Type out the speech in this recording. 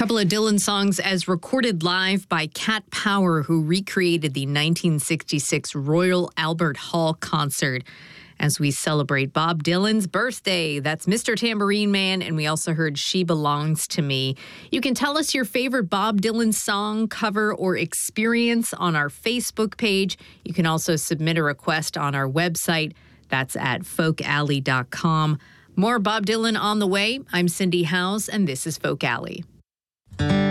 Couple of Dylan songs as recorded live by Cat Power, who recreated the 1966 Royal Albert Hall concert as we celebrate Bob Dylan's birthday. That's Mr. Tambourine Man, and we also heard She Belongs to Me. You can tell us your favorite Bob Dylan song, cover, or experience on our Facebook page. You can also submit a request on our website. That's at folkalley.com. More Bob Dylan on the way. I'm Cindy Howes, and this is Folk Alley.